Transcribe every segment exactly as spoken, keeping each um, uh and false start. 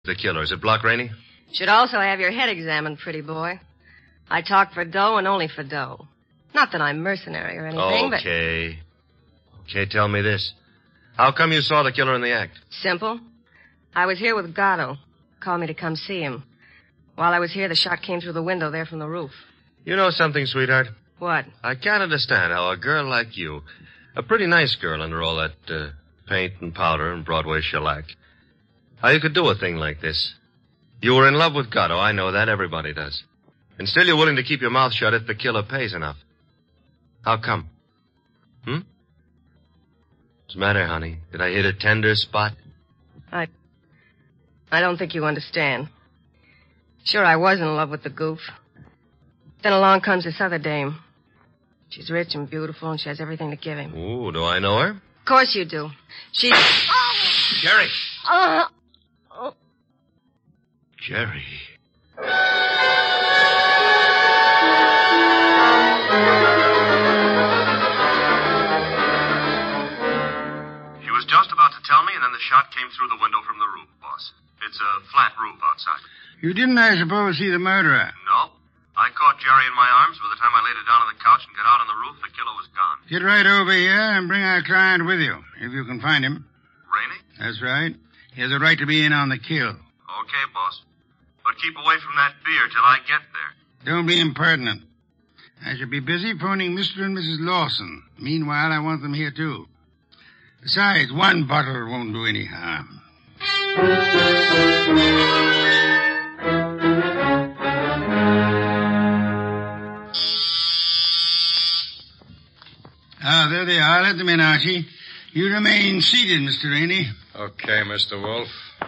The killer. Is it Block Rainey? Should also have your head examined, pretty boy. I talk for dough and only for dough. Not that I'm mercenary or anything, but... Okay. Okay, tell me this. How come you saw the killer in the act? Simple. I was here with Gatto. Called me to come see him. While I was here, the shot came through the window there from the roof. You know something, sweetheart? What? I can't understand how a girl like you, a pretty nice girl under all that uh, paint and powder and Broadway shellac, how you could do a thing like this. You were in love with Gatto, I know that. Everybody does. And still you're willing to keep your mouth shut if the killer pays enough. How come? Hmm? What's the matter, honey? Did I hit a tender spot? I... I don't think you understand. Sure, I was in love with the goof. Then along comes this other dame. She's rich and beautiful, and she has everything to give him. Ooh, do I know her? Of course you do. She's... Oh! Jerry! Uh, oh. Jerry. She was just about to tell me, and then the shot came through the window from the roof, boss. It's a flat roof outside. You didn't, I suppose, see the murderer? No. I caught Jerry in my arms. By the time I laid her down on the couch and got out on the roof, the killer was gone. Get right over here and bring our client with you, if you can find him. Rainey? That's right. He has a right to be in on the kill. Okay, boss. But keep away from that beer till I get there. Don't be impertinent. I shall be busy phoning Mister and Missus Lawson. Meanwhile, I want them here, too. Besides, one bottle won't do any harm. Ah, there they are. Let them in, Archie. You remain seated, Mister Rainey. Okay, Mister Wolf.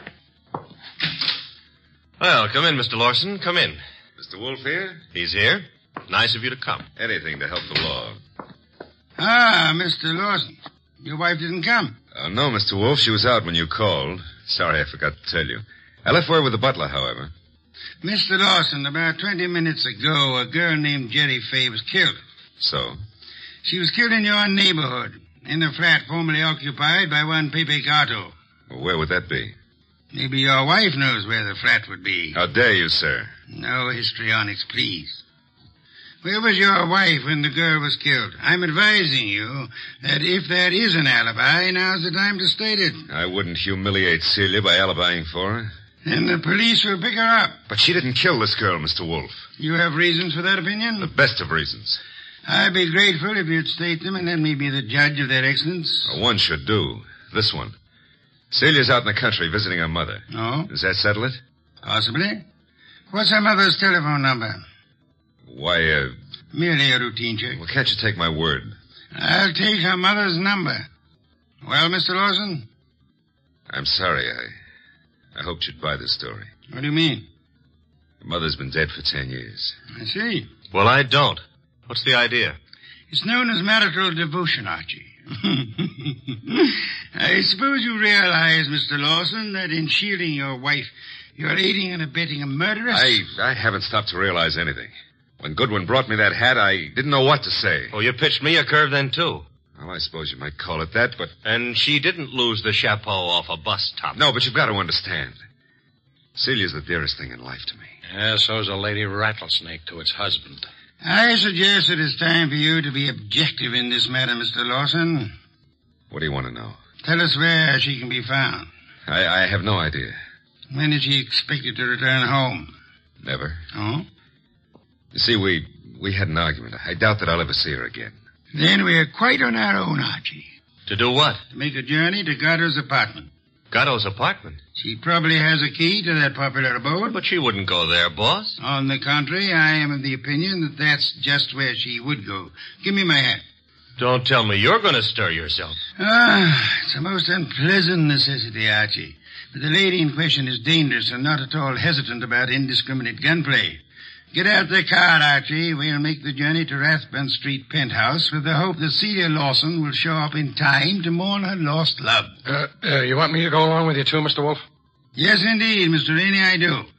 Well, come in, Mister Lawson. Come in. Mister Wolf here? He's here. Nice of you to come. Anything to help the law. Ah, Mister Lawson. Your wife didn't come. Uh, no, Mister Wolf. She was out when you called. Sorry, I forgot to tell you. I left word with the butler, however. Mister Lawson, about twenty minutes ago, a girl named Jerry Fay was killed. So? She was killed in your neighborhood, in a flat formerly occupied by one Pepe Gatto. Well, where would that be? Maybe your wife knows where the flat would be. How dare you, sir? No histrionics, please. Where was your wife when the girl was killed? I'm advising you that if there is an alibi, now's the time to state it. I wouldn't humiliate Celia by alibying for her. Then the police will pick her up. But she didn't kill this girl, Mister Wolf. You have reasons for that opinion? The best of reasons. I'd be grateful if you'd state them and let me be the judge of their excellence. Well, one should do. This one. Celia's out in the country visiting her mother. Oh? Does that settle it? Possibly. What's her mother's telephone number? Why, uh... Merely a routine check. Well, can't you take my word? I'll take her mother's number. Well, Mister Lawson? I'm sorry. I... I hoped you'd buy this story. What do you mean? Her mother's been dead for ten years. I see. Well, I don't. What's the idea? It's known as marital devotion, Archie. I suppose you realize, Mister Lawson, that in shielding your wife, you're aiding and abetting a murderess? I, I haven't stopped to realize anything. When Goodwin brought me that hat, I didn't know what to say. Oh, you pitched me a curve then, too. Well, I suppose you might call it that, but... And she didn't lose the chapeau off a bus top. No, but you've got to understand. Celia's the dearest thing in life to me. Yeah, so's a lady rattlesnake to its husband. I suggest it is time for you to be objective in this matter, Mister Lawson. What do you want to know? Tell us where she can be found. I, I have no idea. When is she expected to return home? Never. Oh? You see, we we had an argument. I doubt that I'll ever see her again. Then we're quite on our own, Archie. To do what? To make a journey to Gatto's apartment. Gatto's apartment? She probably has a key to that popular abode. But she wouldn't go there, boss. On the contrary, I am of the opinion that that's just where she would go. Give me my hat. Don't tell me you're going to stir yourself. Ah, it's a most unpleasant necessity, Archie. But the lady in question is dangerous and not at all hesitant about indiscriminate gunplay. Get out the car, Archie. We'll make the journey to Rathbun Street penthouse with the hope that Celia Lawson will show up in time to mourn her lost love. Uh, uh, you want me to go along with you too, Mister Wolf? Yes, indeed, Mister Rainey, I do.